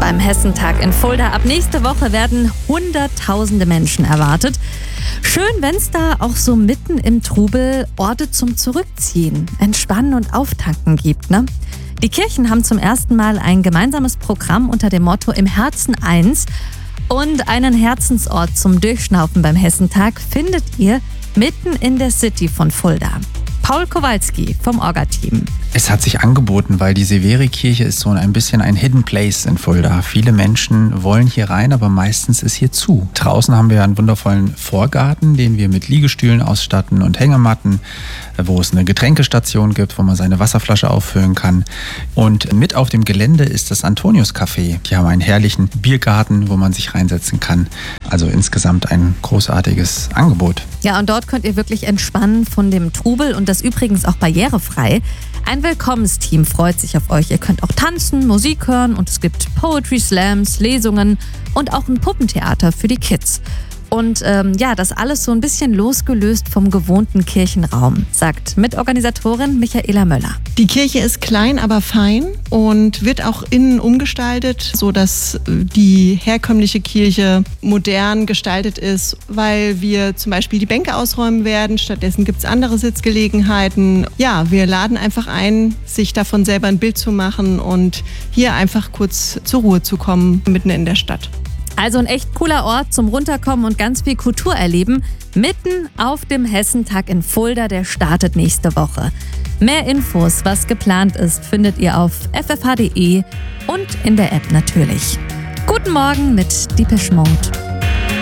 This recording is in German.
beim Hessentag in Fulda. Ab nächste Woche werden Hunderttausende Menschen erwartet. Schön, wenn es da auch so mitten im Trubel Orte zum Zurückziehen, Entspannen und Auftanken gibt, ne? Die Kirchen haben zum ersten Mal ein gemeinsames Programm unter dem Motto Im Herzen eins. Und einen Herzensort zum Durchschnaufen beim Hessentag findet ihr mitten in der City von Fulda. Paul Kowalski vom Orga-Team. Es hat sich angeboten, weil die Severi-Kirche ist so ein bisschen ein Hidden Place in Fulda. Viele Menschen wollen hier rein, aber meistens ist hier zu. Draußen haben wir einen wundervollen Vorgarten, den wir mit Liegestühlen ausstatten und Hängematten, wo es eine Getränkestation gibt, wo man seine Wasserflasche auffüllen kann. Und mit auf dem Gelände ist das Antonius-Café. Die haben einen herrlichen Biergarten, wo man sich reinsetzen kann. Also insgesamt ein großartiges Angebot. Ja, und dort könnt ihr wirklich entspannen von dem Trubel und das übrigens auch barrierefrei. Ein Willkommensteam freut sich auf euch. Ihr könnt auch tanzen, Musik hören und es gibt Poetry Slams, Lesungen und auch ein Puppentheater für die Kids. Und das alles so ein bisschen losgelöst vom gewohnten Kirchenraum, sagt Mitorganisatorin Michaela Möller. Die Kirche ist klein, aber fein und wird auch innen umgestaltet, sodass die herkömmliche Kirche modern gestaltet ist, weil wir zum Beispiel die Bänke ausräumen werden. Stattdessen gibt es andere Sitzgelegenheiten. Ja, wir laden einfach ein, sich davon selber ein Bild zu machen und hier einfach kurz zur Ruhe zu kommen, mitten in der Stadt. Also ein echt cooler Ort zum Runterkommen und ganz viel Kultur erleben. Mitten auf dem Hessentag in Fulda, der startet nächste Woche. Mehr Infos, was geplant ist, findet ihr auf ffh.de und in der App natürlich. Guten Morgen mit Depeche Mode.